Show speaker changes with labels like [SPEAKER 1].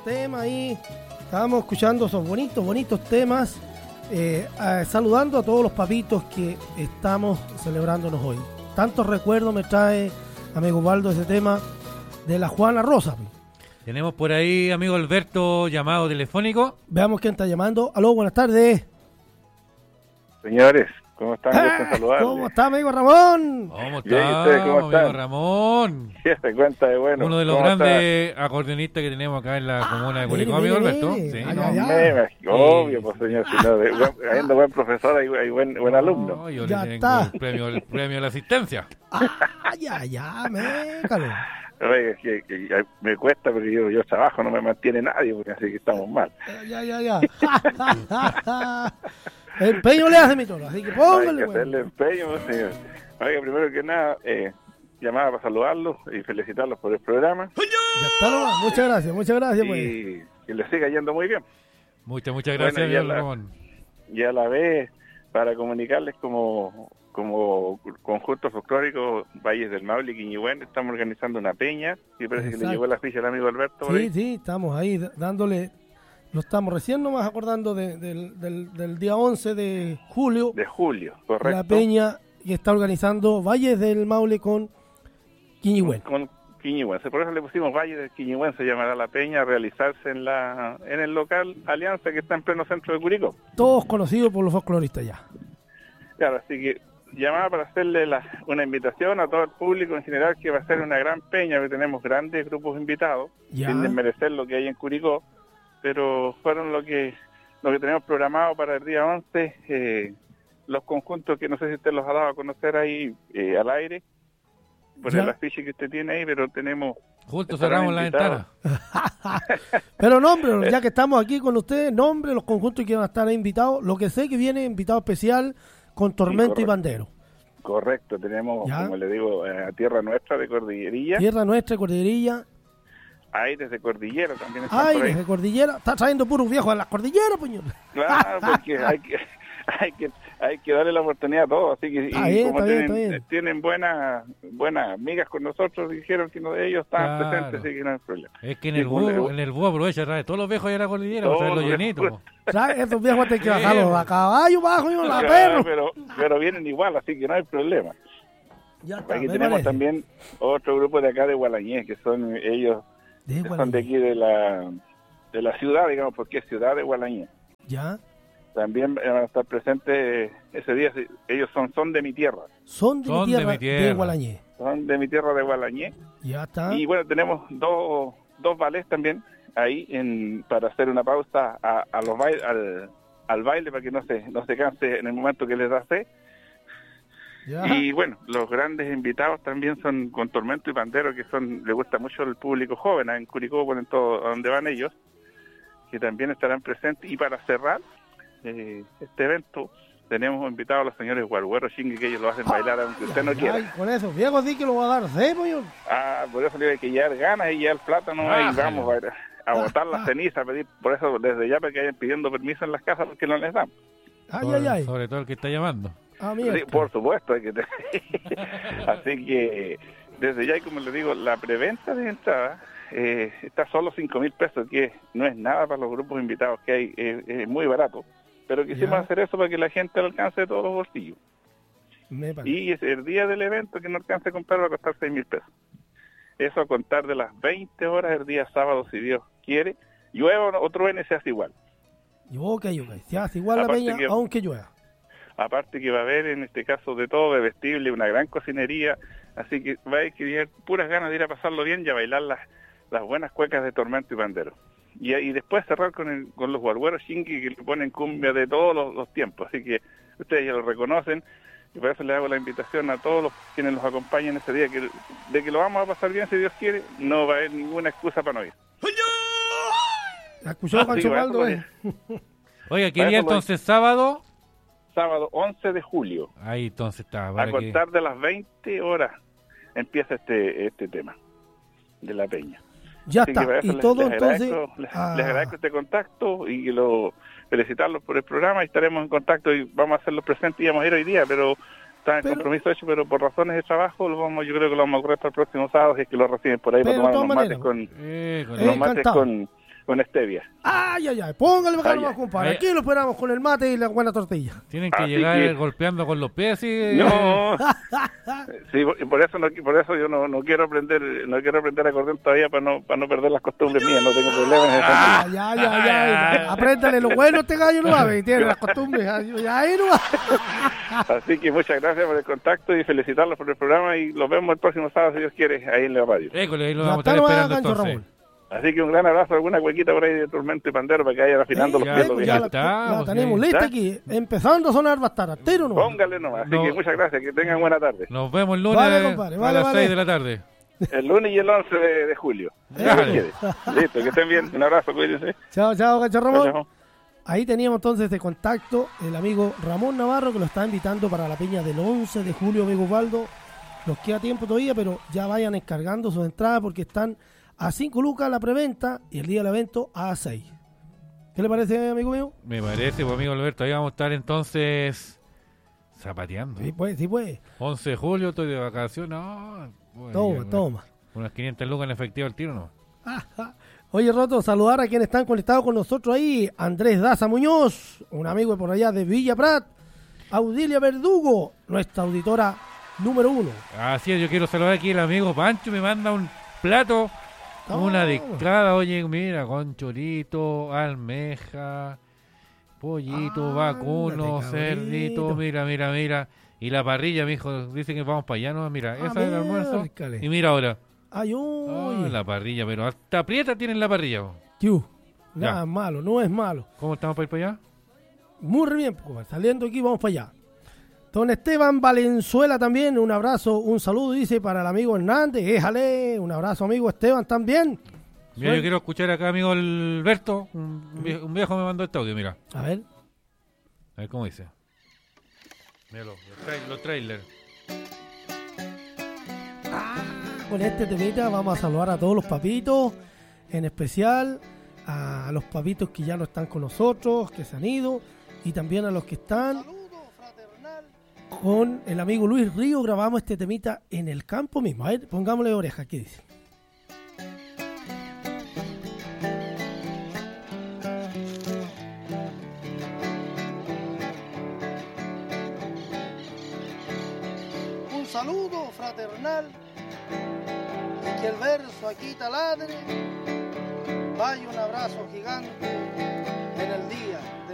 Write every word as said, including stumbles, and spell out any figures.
[SPEAKER 1] tema ahí. Estábamos escuchando esos bonitos, bonitos temas. Eh, eh, saludando a todos los papitos que estamos celebrándonos hoy. Tantos recuerdos me trae, amigo Waldo, ese tema de la Juana Rosa.
[SPEAKER 2] Tenemos por ahí, amigo Alberto, llamado telefónico.
[SPEAKER 1] Veamos quién está llamando. Aló, buenas tardes.
[SPEAKER 3] Señores, ¿cómo están?
[SPEAKER 1] Ah, ¿cómo está, amigo Ramón?
[SPEAKER 2] ¿Cómo está,
[SPEAKER 3] Bien, ¿ustedes cómo
[SPEAKER 2] amigo
[SPEAKER 3] están?
[SPEAKER 2] Ramón?
[SPEAKER 3] ¿Qué se cuenta de bueno?
[SPEAKER 2] Uno de los
[SPEAKER 3] ¿Cómo
[SPEAKER 2] grandes está? acordeonistas que tenemos acá en la ah, comuna de Curicó, amigo
[SPEAKER 1] mire,
[SPEAKER 2] Alberto.
[SPEAKER 1] mire.
[SPEAKER 2] Sí,
[SPEAKER 1] Ay,
[SPEAKER 2] no,
[SPEAKER 1] ay, ay.
[SPEAKER 3] Me, me, obvio, pues señor, si no, de, buen, habiendo buen profesor hay, hay buen, buen alumno.
[SPEAKER 2] No, yo
[SPEAKER 1] Ya
[SPEAKER 2] le
[SPEAKER 1] está.
[SPEAKER 2] tengo el premio, el premio a la asistencia.
[SPEAKER 1] Ah, ya, ya, mécalo.
[SPEAKER 3] Oye, es que, que, que me cuesta porque yo, yo trabajo, no me mantiene nadie, porque así que estamos mal.
[SPEAKER 1] Ya, ya, ya. El empeño le hace mi toro, así que póngale.
[SPEAKER 3] Hay que
[SPEAKER 1] bueno.
[SPEAKER 3] hacerle empeño, pues, señor. Oiga, primero que nada, eh, llamaba para saludarlos y felicitarlos por el programa.
[SPEAKER 1] Ya está nomás. Muchas gracias, muchas gracias. Pues.
[SPEAKER 3] Y que les siga yendo muy bien.
[SPEAKER 2] Muchas, muchas gracias,
[SPEAKER 3] Bueno, ya
[SPEAKER 2] amigo
[SPEAKER 3] la-
[SPEAKER 2] Ramón.
[SPEAKER 3] Y a la vez, para comunicarles como, como conjunto folclórico Valles del Maule y Quiñigüén, estamos organizando una peña, y parece que
[SPEAKER 1] Exacto.
[SPEAKER 3] le llegó la ficha al amigo Alberto. por
[SPEAKER 1] Sí,
[SPEAKER 3] ahí.
[SPEAKER 1] sí, estamos ahí d- dándole. Lo estamos recién nomás acordando de- del, del, del día once de julio.
[SPEAKER 3] De julio, correcto.
[SPEAKER 1] La peña que está organizando Valles del Maule con Quiñigüén.
[SPEAKER 3] Con Quiñigüense, por eso le pusimos Valle del Quiñigüén, se llamará la peña, a realizarse en la en el local Alianza que está en pleno centro de Curicó.
[SPEAKER 1] Todos conocidos por los folcloristas ya.
[SPEAKER 3] Claro, así que llamaba para hacerle la- una invitación a todo el público en general, que va a ser una gran peña, que tenemos grandes grupos invitados,
[SPEAKER 1] Ya.
[SPEAKER 3] sin desmerecer lo que hay en Curicó, pero fueron lo que lo que tenemos programado para el día once, eh, los conjuntos que no sé si usted los ha dado a conocer ahí eh, al aire, por
[SPEAKER 1] Ya.
[SPEAKER 3] el afiche que usted tiene ahí, pero tenemos...
[SPEAKER 2] Justo
[SPEAKER 3] estarán
[SPEAKER 2] cerramos la
[SPEAKER 3] invitados.
[SPEAKER 2] ventana.
[SPEAKER 1] Pero nombre, ya que estamos aquí con ustedes, nombre, los conjuntos que van a estar ahí invitados. Lo que sé que viene invitado especial con Tormento y
[SPEAKER 3] correcto.
[SPEAKER 1] Bandero.
[SPEAKER 3] Correcto, tenemos,
[SPEAKER 1] Ya.
[SPEAKER 3] como le digo, eh, a Tierra Nuestra de Cordillerilla,
[SPEAKER 1] Tierra Nuestra, Cordillerilla.
[SPEAKER 3] Aires de Cordillera también están
[SPEAKER 1] Ay,
[SPEAKER 3] por ahí.
[SPEAKER 1] desde Cordillera. Está trayendo puros viejos a las cordilleras, puño.
[SPEAKER 3] Claro, porque hay que, hay que hay que darle la oportunidad a todos, así que y
[SPEAKER 1] Está bien,
[SPEAKER 3] como
[SPEAKER 1] está bien,
[SPEAKER 3] tienen,
[SPEAKER 1] está bien.
[SPEAKER 3] tienen buenas buenas amigas con nosotros, dijeron que uno de ellos estaban
[SPEAKER 2] Claro.
[SPEAKER 3] presentes, así que no hay problema.
[SPEAKER 2] Es que en
[SPEAKER 3] Y
[SPEAKER 2] el
[SPEAKER 3] como le-
[SPEAKER 2] búho, en el búho aprovecha, trae todos los viejos allá a la cordillera,
[SPEAKER 3] Todos
[SPEAKER 2] trae los
[SPEAKER 3] los
[SPEAKER 2] llenitos.
[SPEAKER 3] viejos.
[SPEAKER 2] po.
[SPEAKER 1] ¿Sabes? Esos viejos hay que
[SPEAKER 2] Sí,
[SPEAKER 1] bajarlos a caballo, bajo, yo, la
[SPEAKER 3] Claro,
[SPEAKER 1] perro.
[SPEAKER 3] pero pero vienen igual, así que no hay problema.
[SPEAKER 1] Ya está,
[SPEAKER 3] Aquí
[SPEAKER 1] me
[SPEAKER 3] tenemos
[SPEAKER 1] parece.
[SPEAKER 3] también otro grupo de acá de Gualañé, que son ellos
[SPEAKER 1] De
[SPEAKER 3] que son de aquí de la de la ciudad, digamos, porque es ciudad de Gualañé.
[SPEAKER 1] Ya.
[SPEAKER 3] También van a estar presentes ese día, sí, ellos son son de mi tierra,
[SPEAKER 1] Son de,
[SPEAKER 2] Son
[SPEAKER 1] mi,
[SPEAKER 2] de
[SPEAKER 1] tierra,
[SPEAKER 2] mi tierra.
[SPEAKER 1] de Gualañé.
[SPEAKER 3] son de mi tierra de Gualañé.
[SPEAKER 1] Ya está.
[SPEAKER 3] Y bueno, tenemos dos, dos ballets también ahí en, para hacer una pausa a, a los baile, al, al baile para que no se no se canse en el momento que les da sed.
[SPEAKER 1] Ya.
[SPEAKER 3] Y bueno, los grandes invitados también son con Tormento y Bandero, que son le gusta mucho el público joven. En Curicó ponen todo a donde van ellos, que también estarán presentes. Y para cerrar eh, este evento, tenemos invitados a los señores Guarguero Chingui, que ellos lo hacen bailar aunque usted no
[SPEAKER 1] Ay,
[SPEAKER 3] quiera.
[SPEAKER 1] ay, con esos viejos sí que lo va a dar sed, puño.
[SPEAKER 3] Ah, por eso le hay que llevar ganas y llevar plátano
[SPEAKER 2] Ah,
[SPEAKER 3] y vamos a, a botar
[SPEAKER 1] ah.
[SPEAKER 3] la ceniza, a pedir, por eso desde ya para que vayan pidiendo permiso en las casas porque no les dan.
[SPEAKER 1] Ay,
[SPEAKER 2] Sobre,
[SPEAKER 1] ay, ay.
[SPEAKER 2] sobre todo el que está llamando.
[SPEAKER 1] Ah,
[SPEAKER 3] Sí,
[SPEAKER 1] mira.
[SPEAKER 3] por supuesto, hay que te- así que desde ya, y como le digo, la preventa de entrada eh, está solo cinco mil pesos, que no es nada para los grupos invitados que hay, eh, es muy barato, pero quisimos
[SPEAKER 1] Ya.
[SPEAKER 3] hacer eso para que la gente lo alcance de todos los bolsillos.
[SPEAKER 1] Me parece.
[SPEAKER 3] Y es el día del evento que no alcance a comprar va a costar seis mil pesos. Eso a contar de las veinte horas el día sábado, si Dios quiere. Llueva o truene, se hace igual.
[SPEAKER 1] Y ok, ok. Se hace igual la
[SPEAKER 3] Aparte
[SPEAKER 1] peña,
[SPEAKER 3] que-
[SPEAKER 1] aunque llueva.
[SPEAKER 3] Aparte que va a haber en este caso de todo, de vestible, una gran cocinería, así que va a tener puras ganas de ir a pasarlo bien y a bailar las, las buenas cuecas de Tormento y Bandero. Y, y después cerrar con, el, con los guargueros chinqui que le ponen cumbia de todos los, los tiempos, así que ustedes ya lo reconocen, y por eso les hago la invitación a todos los quienes los acompañen ese día, que de que lo vamos a pasar bien si Dios quiere, no va a haber ninguna excusa para no ir.
[SPEAKER 1] ¿La escuchó
[SPEAKER 3] Ah,
[SPEAKER 1] Pancho
[SPEAKER 3] sí,
[SPEAKER 1] Baldo?
[SPEAKER 3] bueno,
[SPEAKER 1] eh?
[SPEAKER 2] Oiga, ¿qué
[SPEAKER 3] Para
[SPEAKER 2] día
[SPEAKER 3] eso lo-
[SPEAKER 2] entonces? ¿Sábado?
[SPEAKER 3] Sábado once de julio.
[SPEAKER 2] Ahí entonces está.
[SPEAKER 3] A
[SPEAKER 2] Para que...
[SPEAKER 3] contar de las veinte horas empieza este este tema de la peña.
[SPEAKER 1] Ya
[SPEAKER 3] Así que
[SPEAKER 1] está.
[SPEAKER 3] para eso
[SPEAKER 1] Y
[SPEAKER 3] les-
[SPEAKER 1] todo
[SPEAKER 3] les
[SPEAKER 1] entonces.
[SPEAKER 3] agradezco, les,
[SPEAKER 1] ah,
[SPEAKER 3] les agradezco este contacto y lo felicitarlos por el programa, y estaremos en contacto y vamos a hacerlo presente y vamos a ir hoy día, pero está en
[SPEAKER 1] Pero-
[SPEAKER 3] compromiso hecho, pero por razones de trabajo lo vamos, yo creo que lo vamos a correr para el próximo sábado, si es que lo reciben por ahí,
[SPEAKER 1] Pero
[SPEAKER 3] para
[SPEAKER 1] de
[SPEAKER 3] tomar
[SPEAKER 1] todas
[SPEAKER 3] unos mates
[SPEAKER 1] maneras,
[SPEAKER 3] con,
[SPEAKER 2] Eh, con
[SPEAKER 1] Eh,
[SPEAKER 3] unos mates
[SPEAKER 1] encantado.
[SPEAKER 3] con, con stevia.
[SPEAKER 1] Ay, ay, ay, póngale bacano más, compadre.
[SPEAKER 2] Ay,
[SPEAKER 1] Aquí lo esperamos con el mate y la buena tortilla.
[SPEAKER 2] Tienen que
[SPEAKER 3] Así
[SPEAKER 2] llegar
[SPEAKER 3] que-
[SPEAKER 2] golpeando con los pies y...
[SPEAKER 3] No, sí, por- por eso no, por eso yo no, no quiero aprender, no quiero aprender acordeón todavía para no, para no perder las costumbres mías, no tengo problemas en ese sentido.
[SPEAKER 1] Ay, ay, ay, ay. Apréndale lo bueno a este gallo, no va, tiene las costumbres. Ay, ahí no va.
[SPEAKER 3] Así que muchas gracias por el contacto y felicitarlos por el programa y los vemos el próximo sábado, si Dios quiere, ahí en la radio.
[SPEAKER 2] École, ahí lo
[SPEAKER 1] Ya
[SPEAKER 2] vamos a
[SPEAKER 1] está
[SPEAKER 2] estar
[SPEAKER 1] nomás,
[SPEAKER 2] esperando
[SPEAKER 1] Gancho
[SPEAKER 2] entonces.
[SPEAKER 1] Ramón.
[SPEAKER 3] Así que un gran abrazo, alguna cuequita por ahí de Tormento y Pandero para que vayan afinando los
[SPEAKER 2] ya,
[SPEAKER 3] pies.
[SPEAKER 1] pues
[SPEAKER 3] los
[SPEAKER 1] ya
[SPEAKER 3] días.
[SPEAKER 1] la,
[SPEAKER 2] está,
[SPEAKER 1] la
[SPEAKER 2] pues,
[SPEAKER 1] tenemos
[SPEAKER 2] sí.
[SPEAKER 1] lista
[SPEAKER 3] ¿Ya?
[SPEAKER 1] aquí, empezando a sonar bastante, tiro no.
[SPEAKER 3] Póngale nomás. Así
[SPEAKER 2] No.
[SPEAKER 3] que muchas gracias, que tengan buena tarde.
[SPEAKER 2] Nos vemos el lunes
[SPEAKER 1] Vale, compadre,
[SPEAKER 2] a
[SPEAKER 1] vale,
[SPEAKER 2] las
[SPEAKER 1] vale.
[SPEAKER 2] seis de la tarde.
[SPEAKER 3] El lunes y el once de, de julio. Si Dios
[SPEAKER 2] Dale.
[SPEAKER 3] quiere. Listo, que estén bien. Un abrazo, cuídense.
[SPEAKER 1] Chao, chao, Gancho Ramón.
[SPEAKER 3] Chao, chao.
[SPEAKER 1] Ahí teníamos entonces de contacto el amigo Ramón Navarro, que lo está invitando para la peña del once de julio, amigo Osvaldo. Nos queda tiempo todavía, pero ya vayan encargando sus entradas porque están a cinco lucas la preventa y el día del evento a seis. ¿Qué le parece, amigo mío?
[SPEAKER 2] Me parece, pues amigo Alberto, ahí vamos a estar entonces zapateando.
[SPEAKER 1] Sí, pues, sí, pues.
[SPEAKER 2] once de julio, estoy de vacaciones. No, bueno,
[SPEAKER 1] Toma,
[SPEAKER 2] ya,
[SPEAKER 1] toma.
[SPEAKER 2] Unas quinientas lucas en efectivo al tiro, ¿no?
[SPEAKER 1] Oye, Roto, saludar a quienes están conectados con nosotros ahí. Andrés Daza Muñoz, un amigo de por allá de Villa Prat. Audilia Verdugo, nuestra auditora número uno.
[SPEAKER 2] Así es, yo quiero saludar aquí al amigo Pancho, me manda un plato,
[SPEAKER 1] Toma.
[SPEAKER 2] una de cada, oye, mira, con chorito, almeja, pollito,
[SPEAKER 1] Ándale,
[SPEAKER 2] vacuno,
[SPEAKER 1] cabrito.
[SPEAKER 2] cerdito, mira, mira, mira. Y la parrilla, mijo, dice que vamos para allá, ¿no? Mira,
[SPEAKER 1] Ah,
[SPEAKER 2] esa es el almuerzo.
[SPEAKER 1] miércale.
[SPEAKER 2] Y mira ahora.
[SPEAKER 1] Ay,
[SPEAKER 2] Ah,
[SPEAKER 1] uy.
[SPEAKER 2] la parrilla, pero hasta aprieta tienen la parrilla. po.
[SPEAKER 1] Q. Nada
[SPEAKER 2] Ya.
[SPEAKER 1] es malo, no es malo.
[SPEAKER 2] ¿Cómo estamos para ir para allá?
[SPEAKER 1] Muy re bien, pues, saliendo aquí, vamos para allá. Don Esteban Valenzuela también, un abrazo, un saludo, dice, para el amigo Hernández. Éjale, un abrazo, amigo Esteban, también.
[SPEAKER 2] Mira,
[SPEAKER 1] Suel-
[SPEAKER 2] yo quiero escuchar acá, amigo Alberto. Un viejo, un viejo me mandó este audio, mira.
[SPEAKER 1] A ver.
[SPEAKER 2] A ver cómo dice. Míralo, los, tra- los trailers.
[SPEAKER 1] Con este temita vamos a saludar a todos los papitos, en especial a los papitos que ya no están con nosotros, que se han ido, y también a los que están con el amigo Luis Río. Grabamos este temita en el campo mismo. A ver, pongámosle oreja, ¿qué dice? Un saludo fraternal y que el verso aquí taladre. Vaya un abrazo gigante en el día del